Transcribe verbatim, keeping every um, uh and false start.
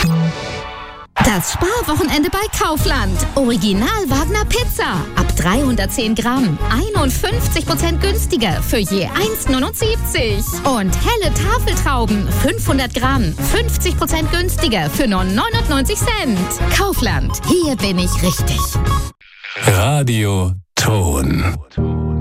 Das Sparwochenende bei Kaufland. Original Wagner Pizza. Ab dreihundertzehn Gramm. einundfünfzig Prozent günstiger für je eins Komma neunundsiebzig. Und helle Tafeltrauben. fünfhundert Gramm. fünfzig Prozent günstiger für nur neunundneunzig Cent. Kaufland. Hier bin ich richtig. Radio Ton.